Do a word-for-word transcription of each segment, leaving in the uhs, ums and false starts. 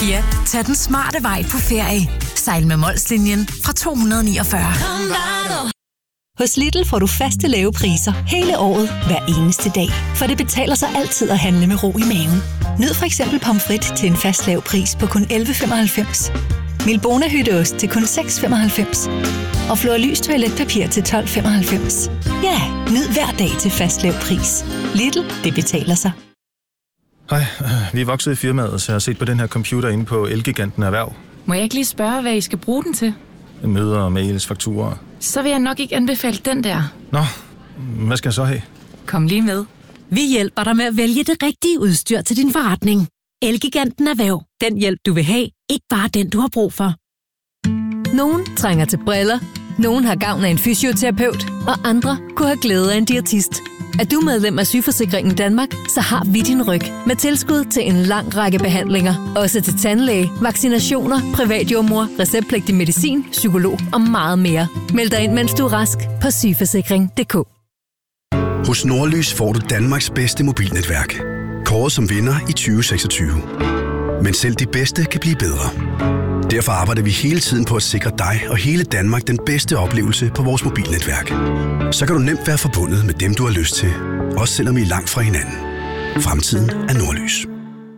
Ja, tag den smarte vej på ferie. Sejl med Molslinjen fra to hundrede niogfyrre. Hos Lidl får du faste lave priser hele året, hver eneste dag. For det betaler sig altid at handle med ro i maven. Nyd for eksempel pomfrit til en fast lav pris på kun elleve femoghalvfems. Milbona hytteost til kun seks femoghalvfems. Og Flor-Lys toiletpapir til tolv femoghalvfems. Ja, nyd hver dag til fast lav pris. Lidl, det betaler sig. Hej, vi er vokset i firmaet, så jeg har set på den her computer inde på Elgiganten Erhverv. Må jeg ikke lige spørge, hvad I skal bruge den til? Møder, mails, fakturer. Så vil jeg nok ikke anbefale den der. Nå, hvad skal jeg så have? Kom lige med. Vi hjælper dig med at vælge det rigtige udstyr til din forretning. Elgiganten Erhverv. Den hjælp, du vil have. Ikke bare den, du har brug for. Nogen trænger til briller. Nogen har gavn af en fysioterapeut. Og andre kunne have glæde af en diætist. Er du medlem af Sygeforsikringen Danmark, så har vi din ryg. Med tilskud til en lang række behandlinger. Også til tandlæge, vaccinationer, privatjordmor, receptpligtig medicin, psykolog og meget mere. Meld dig ind, mens du er rask på sygeforsikring punktum d k. Hos Nordlys får du Danmarks bedste mobilnetværk. Kåret som vinder i tyve seksogtyve. Men selv de bedste kan blive bedre. Derfor arbejder vi hele tiden på at sikre dig og hele Danmark den bedste oplevelse på vores mobilnetværk. Så kan du nemt være forbundet med dem, du har lyst til. Også selvom I er langt fra hinanden. Fremtiden er Nordlys.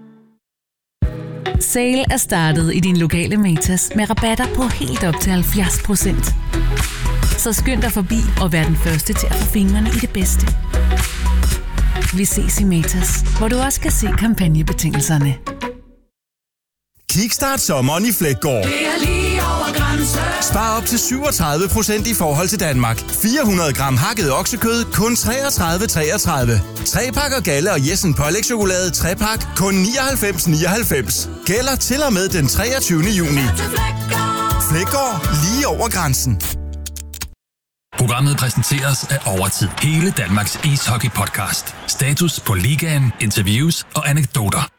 Sale er startet i din lokale Matas med rabatter på helt op til halvfjerds procent. Så skynd dig forbi og vær den første til at få fingrene i det bedste. Vi ses i Matas, hvor du også kan se kampagnebetingelserne. Kickstart sommeren i Fleggaard. Det er lige over grænsen. Spar op til syvogtredive procent i forhold til Danmark. fire hundrede gram hakket oksekød, kun treogtredive treogtredive. tre pakker Galle og Jessen pålægschokolade tre pak, kun nioghalvfems nioghalvfems. Gælder til og med den treogtyvende juni. Fleggaard, lige over grænsen. Programmet præsenteres af Overtid. Hele Danmarks ishockey-podcast. Status på ligaen, interviews og anekdoter.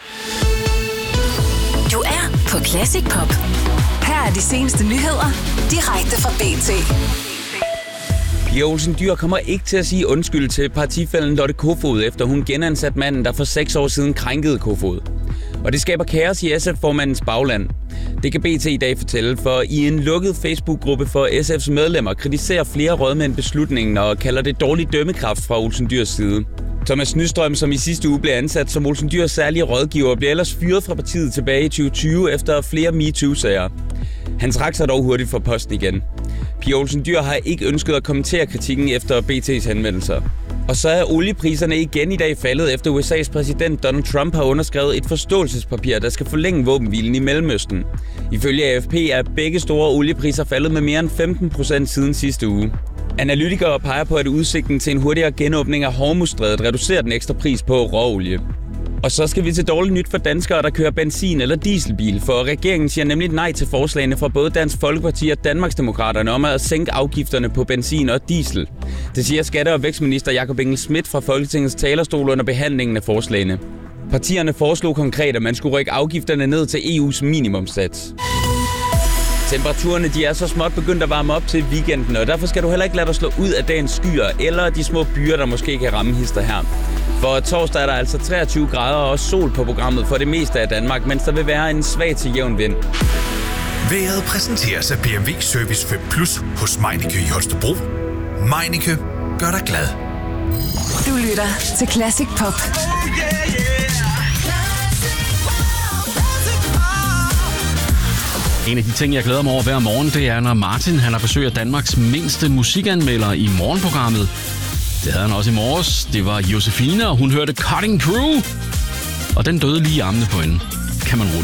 Du er på Classic Pop. Her er de seneste nyheder, direkte fra B T. Pia Olsen Dyhr kommer ikke til at sige undskyld til partifællen Lotte Kofod, efter hun genansat manden, der for seks år siden krænkede Kofod. Og det skaber kaos i S F-formandens bagland. Det kan B T i dag fortælle, for i en lukket Facebook-gruppe for S F's medlemmer kritiserer flere rådmænd beslutningen og kalder det dårlig dømmekraft fra Olsen Dyhrs side. Thomas Nystrøm, som i sidste uge blev ansat som Olsen Dyhrs særlige rådgiver, blev ellers fyret fra partiet tilbage i tyve tyve efter flere MeToo-sager. Han trak sig dog hurtigt fra posten igen. Pia Olsen Dyhr har ikke ønsket at kommentere kritikken efter B T's henvendelser. Og så er oliepriserne igen i dag faldet, efter U S A's præsident Donald Trump har underskrevet et forståelsespapir, der skal forlænge våbenhvilen i Mellemøsten. Ifølge A F P er begge store oliepriser faldet med mere end femten procent siden sidste uge. Analytikere peger på, at udsigten til en hurtigere genåbning af Hormuzstrædet reducerer den ekstra pris på råolie. Og så skal vi til dårligt nyt for danskere, der kører benzin- eller dieselbil, for regeringen siger nemlig nej til forslagene fra både Dansk Folkeparti og Danmarksdemokraterne om at sænke afgifterne på benzin og diesel. Det siger skatte- og vækstminister Jakob Engel-Schmidt fra Folketingets talerstol under behandlingen af forslagene. Partierne foreslog konkret, at man skulle rykke afgifterne ned til E U's minimumssats. Temperaturerne de er så småt begyndt at varme op til weekenden, og derfor skal du heller ikke lade dig slå ud af dagens skyer eller de små byer, der måske kan ramme hister her. For torsdag er der altså treogtyve grader og sol på programmet for det meste af Danmark, mens der vil være en svag til jævn vind. Vejret præsenteres af B M W Service fem Plus hos Meineke i Holstebro. Meineke gør dig glad. Du lytter til Classic Pop. En af de ting, jeg glæder mig over hver morgen, det er, når Martin han har besøg af Danmarks mindste musikanmelder i morgenprogrammet. Det havde han også i morges. Det var Josefine, og hun hørte Cutting Crew. Og den døde lige i armene på hende, kan man roligt